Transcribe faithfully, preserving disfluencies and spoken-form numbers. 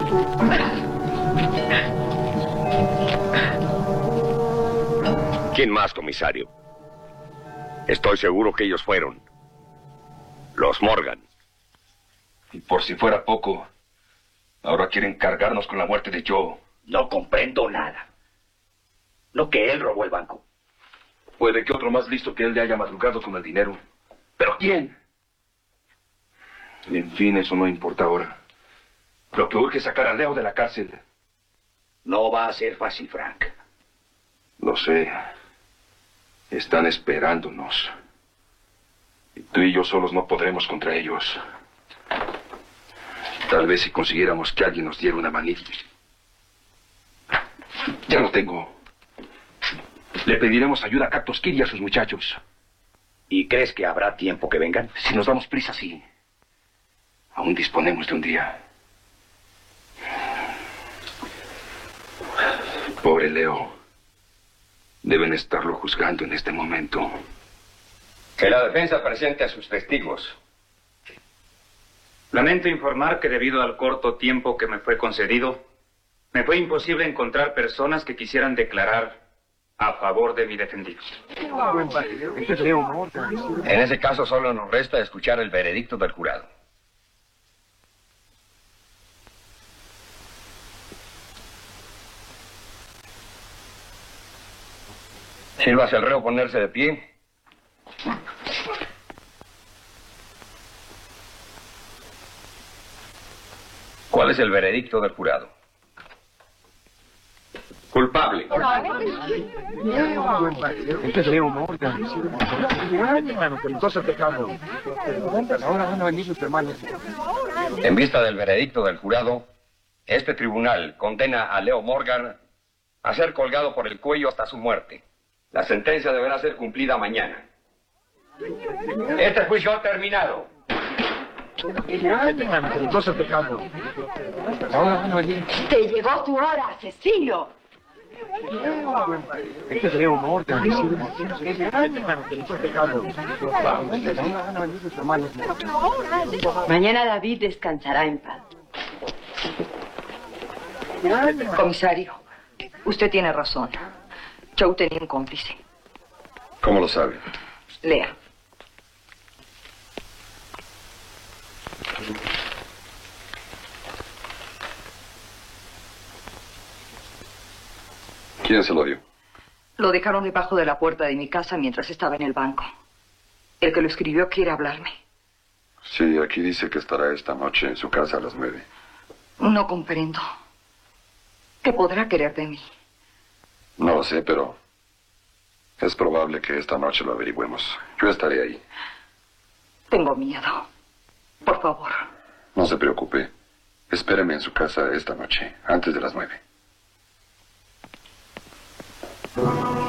¿Quién más, comisario? Estoy seguro que ellos fueron los Morgan. Y por si fuera poco, ahora quieren cargarnos con la muerte de Joe. No comprendo nada. No que él robó el banco. Puede que otro más listo que él le haya madrugado con el dinero. ¿Pero quién? En fin, eso no importa ahora. Lo que urge es sacar a Leo de la cárcel. No va a ser fácil, Frank. Lo sé. Están esperándonos. Y tú y yo solos no podremos contra ellos. Tal vez si consiguiéramos que alguien nos diera una manita. Ya lo tengo. Le pediremos ayuda a Cactus Kid y a sus muchachos. ¿Y crees que habrá tiempo que vengan? Si nos damos prisa, sí. Aún disponemos de un día. Pobre Leo. Deben estarlo juzgando en este momento. Que la defensa presente a sus testigos. Lamento informar que debido al corto tiempo que me fue concedido, me fue imposible encontrar personas que quisieran declarar a favor de mi defendido. En ese caso solo nos resta escuchar el veredicto del jurado. Sírvase al reo ponerse de pie. ¿Cuál es el veredicto del jurado? Culpable. Este es Leo Morgan. Entonces pecado. Ahora van a venir sus hermanos. En vista del veredicto del jurado, este tribunal condena a Leo Morgan a ser colgado por el cuello hasta su muerte. La sentencia deberá ser cumplida mañana. Este juicio ha terminado. Entonces pecado. Ahora van a venir. Te llegó tu hora, asesino. Este es Leo Morgan. Entonces pecado. Ahora van a venir sus hermanos. Mañana David descansará en paz. Comisario, usted tiene razón. Joe tenía un cómplice. ¿Cómo lo sabe? Lea. ¿Quién se lo dio? Lo dejaron debajo de la puerta de mi casa mientras estaba en el banco. El que lo escribió quiere hablarme. Sí, aquí dice que estará esta noche en su casa a las nueve. No comprendo. ¿Qué podrá querer de mí? No lo sé, pero es probable que esta noche lo averigüemos. Yo estaré ahí. Tengo miedo. Por favor. No se preocupe. Espéreme en su casa esta noche, antes de las nueve.